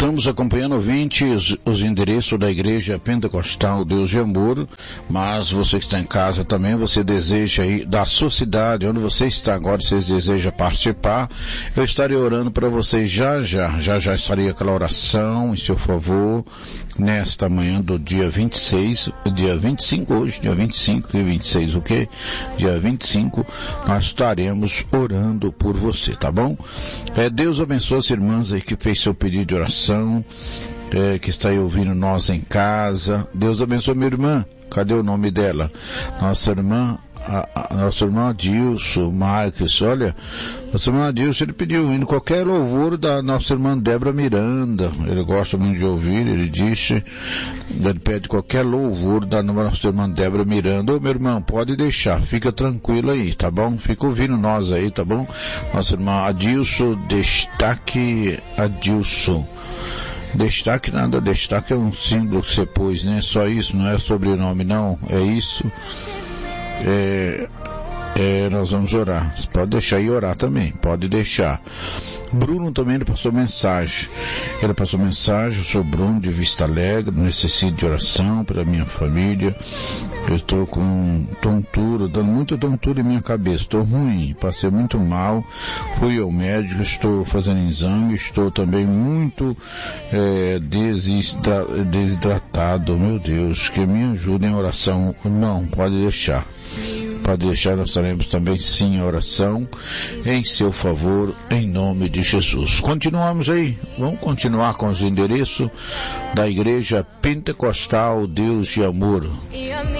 Estamos acompanhando, ouvintes, os endereços da Igreja Pentecostal Deus de Amor, mas você que está em casa também, você deseja aí, da sua cidade, onde você está agora, se você deseja participar, eu estarei orando para vocês já estarei aquela oração em seu favor, nesta manhã do dia 26, dia 25 hoje, dia 25 e 26 o quê? Dia 25, nós estaremos orando por você, tá bom? Deus abençoe as irmãs aí que fez seu pedido de oração, que está aí ouvindo nós em casa. Deus abençoe minha irmã. Cadê o nome dela? Nossa irmã Adilson Marques. Olha, nossa irmã Adilson, ele pediu indo qualquer louvor da nossa irmã Débora Miranda. Ele gosta muito de ouvir, ele pede qualquer louvor da nossa irmã Débora Miranda. Ô, meu irmão, pode deixar, fica tranquilo aí, tá bom? Fica ouvindo nós aí, tá bom? Nossa irmã Adilson, destaque Adilson. Destaque nada, destaque é um símbolo que você pôs, né? Só isso, não é sobrenome não, é isso. Nós vamos orar. Você pode deixar e orar também, pode deixar. Bruno também passou mensagem. Ele passou mensagem: eu sou Bruno de Vista Alegre, necessito de oração para minha família. Eu estou com tontura, dando muita tontura em minha cabeça, estou ruim, passei muito mal, fui ao médico, estou fazendo exame, estou também muito desidratado. Meu Deus, que me ajude em oração. Não, pode deixar, nós faremos também sim a oração em seu favor, em nome de Jesus. Continuamos aí, vamos continuar com os endereços da Igreja Pentecostal Deus de Amor.